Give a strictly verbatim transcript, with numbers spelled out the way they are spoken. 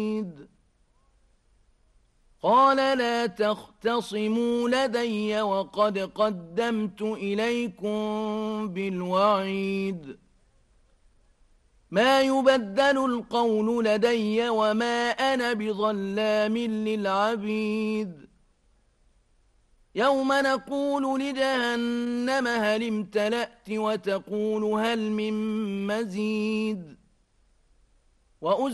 قال لا تختصموا لدي وقد قدمت إليكم بالوعيد ما يبدل القول لدي وما أنا بظلام للعبيد يوم نقول لجهنم هل امتلأت وتقول هل من مزيد